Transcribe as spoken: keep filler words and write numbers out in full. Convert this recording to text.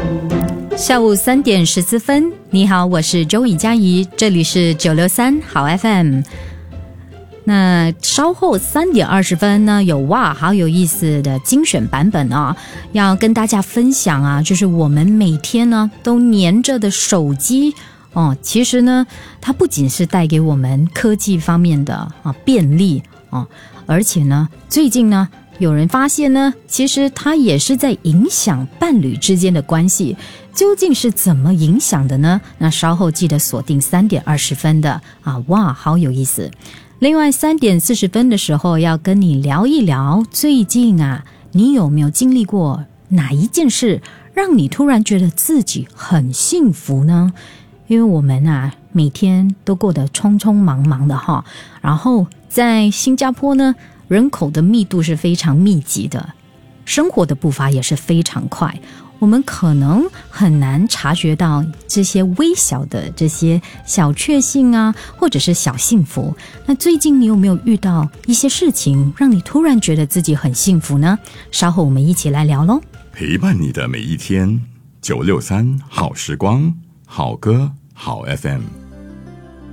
下午三点十四分，你好，我是周以佳怡，这里是九六三好 F M。那稍后三点二十分呢，有哇好有意思的精选版本啊，要跟大家分享啊，就是我们每天呢都黏着的手机哦，其实呢它不仅是带给我们科技方面的啊便利哦，而且呢最近呢有人发现呢，其实它也是在影响伴侣之间的关系。究竟是怎么影响的呢？那稍后记得锁定三点二十分的啊，哇，好有意思。另外三点四十分的时候要跟你聊一聊，最近啊，你有没有经历过哪一件事，让你突然觉得自己很幸福呢？因为我们啊，每天都过得匆匆忙忙的哈，然后在新加坡呢，人口的密度是非常密集的，生活的步伐也是非常快。我们可能很难察觉到这些微小的这些小确幸啊，或者是小幸福。那最近你有没有遇到一些事情，让你突然觉得自己很幸福呢？稍后我们一起来聊咯。 陪伴你的每一天，九六三好时光，好歌好 F M。